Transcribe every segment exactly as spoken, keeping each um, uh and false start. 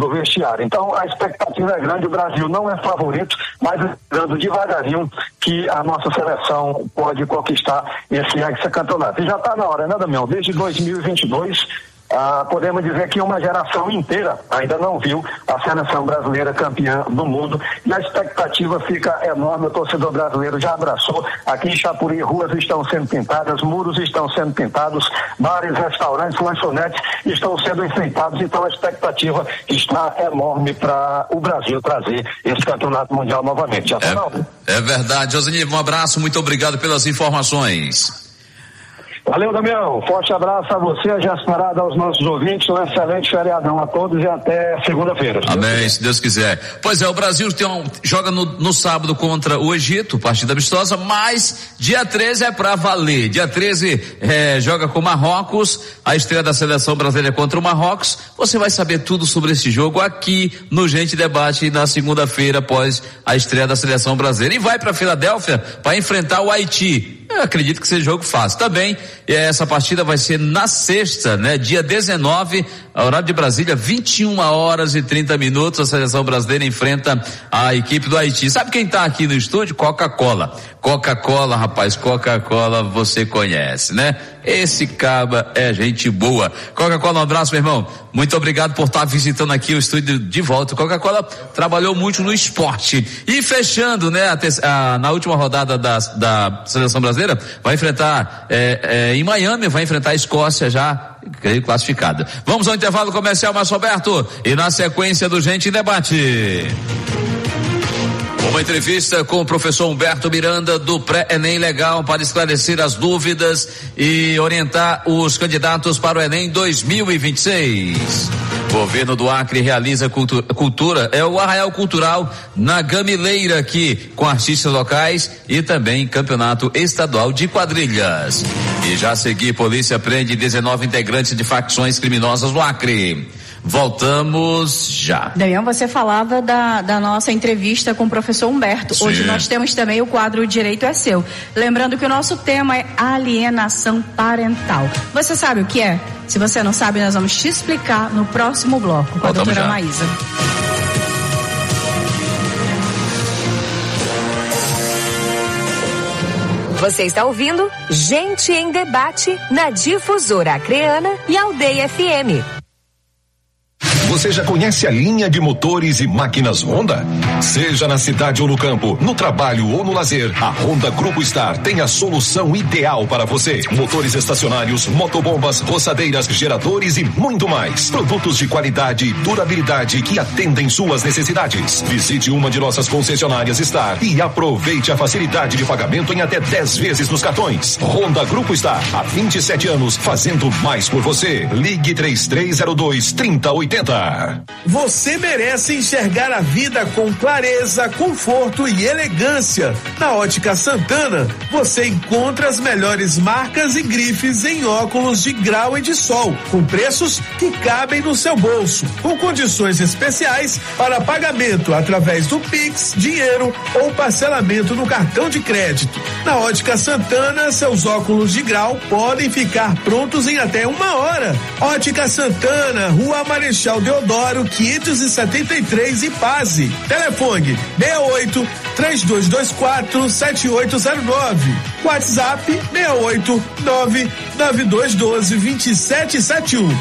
do vestiário. Então a expectativa é grande, o Brasil não é favorito, mas andando devagarinho que a nossa seleção pode conquistar esse hexacampeonato. E já está na hora, né, Damião? Desde dois mil e vinte e dois, ah, podemos dizer que uma geração inteira ainda não viu a seleção brasileira campeã do mundo, e a expectativa fica enorme. O torcedor brasileiro já abraçou. Aqui em Chapuri, ruas estão sendo pintadas, muros estão sendo pintados, bares, restaurantes, lanchonetes estão sendo enfeitados. Então a expectativa está enorme para o Brasil trazer esse campeonato mundial novamente. Já tá não? É verdade. Josenivo, um abraço, muito obrigado pelas informações. Valeu, Damião. Forte abraço a você, a Jasparada, aos nossos ouvintes. Um excelente feriadão a todos e até segunda-feira. Amém, se Deus quiser. Pois é, o Brasil tem um, joga no, no sábado contra o Egito, partida amistosa, mas dia treze é pra valer. Dia treze é, joga com Marrocos, a estreia da seleção brasileira contra o Marrocos. Você vai saber tudo sobre esse jogo aqui no Gente Debate na segunda-feira, após a estreia da seleção brasileira. E vai pra Filadélfia para enfrentar o Haiti. Eu acredito que seja jogo fácil. Também, essa partida vai ser na sexta, né? Dia dezenove, horário de Brasília, vinte e uma horas e trinta minutos. A seleção brasileira enfrenta a equipe do Haiti. Sabe quem tá aqui no estúdio? Coca-Cola. Coca-Cola, rapaz, Coca-Cola você conhece, né? Esse caba é gente boa. Coca-Cola, um abraço, meu irmão. Muito obrigado por estar visitando aqui o estúdio de volta. Coca-Cola trabalhou muito no esporte. E fechando, né, a, a, na última rodada da, da seleção brasileira, vai enfrentar é, é, em Miami, vai enfrentar a Escócia já, creio, classificada. Vamos ao intervalo comercial, Márcio Roberto, e na sequência do Gente em Debate. Uma entrevista com o professor Humberto Miranda do Pré-Enem Legal para esclarecer as dúvidas e orientar os candidatos para o Enem dois mil e vinte e seis. Governo do Acre realiza cultura, cultura, é o Arraial Cultural na Gamileira aqui, com artistas locais e também campeonato estadual de quadrilhas. E já a seguir, polícia prende dezenove integrantes de facções criminosas no Acre. Voltamos já. Damião, você falava da, da nossa entrevista com o professor Humberto. Sim. Hoje nós temos também o quadro O Direito é Seu. Lembrando que o nosso tema é alienação parental. Você sabe o que é? Se você não sabe, nós vamos te explicar no próximo bloco com a doutora já. Maísa. Você está ouvindo Gente em Debate na Difusora Acreana e Aldeia F M. Você já conhece a linha de motores e máquinas Honda? Seja na cidade ou no campo, no trabalho ou no lazer, a Honda Grupo Star tem a solução ideal para você. Motores estacionários, motobombas, roçadeiras, geradores e muito mais. Produtos de qualidade e durabilidade que atendem suas necessidades. Visite uma de nossas concessionárias Star e aproveite a facilidade de pagamento em até dez vezes nos cartões. Honda Grupo Star, há vinte e sete anos, fazendo mais por você. Ligue três três zero dois, três zero oito zero. Você merece enxergar a vida com clareza, conforto e elegância. Na Ótica Santana, você encontra as melhores marcas e grifes em óculos de grau e de sol, com preços que cabem no seu bolso, com condições especiais para pagamento através do Pix, dinheiro ou parcelamento no cartão de crédito. Na Ótica Santana, seus óculos de grau podem ficar prontos em até uma hora. Ótica Santana, Rua Marechal Deodoro, quinhentos e setenta e três, Ipaze. Telefone seis oito, três dois dois quatro, sete oito zero nove. WhatsApp seis oito, nove nove dois um dois, dois sete sete um.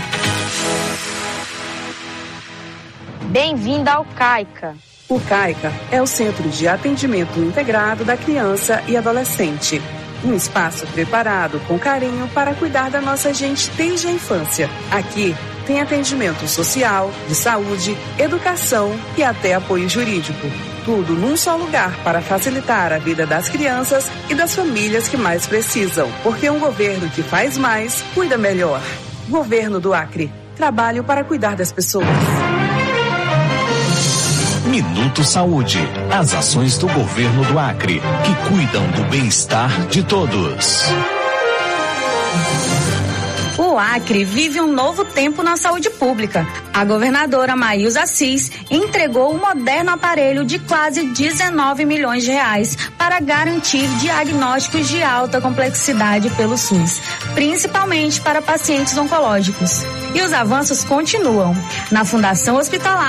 Bem-vinda ao CAICA. O CAICA é o Centro de Atendimento Integrado da Criança e Adolescente. Um espaço preparado com carinho para cuidar da nossa gente desde a infância. Aqui tem atendimento social, de saúde, educação e até apoio jurídico. Tudo num só lugar para facilitar a vida das crianças e das famílias que mais precisam. Porque um governo que faz mais, cuida melhor. Governo do Acre. Trabalho para cuidar das pessoas. Minuto Saúde. As ações do governo do Acre, que cuidam do bem-estar de todos. O Acre vive um novo tempo na saúde pública. A governadora Maísa Assis entregou um moderno aparelho de quase dezenove milhões de reais para garantir diagnósticos de alta complexidade pelo SUS, principalmente para pacientes oncológicos. E os avanços continuam. Na Fundação Hospitalar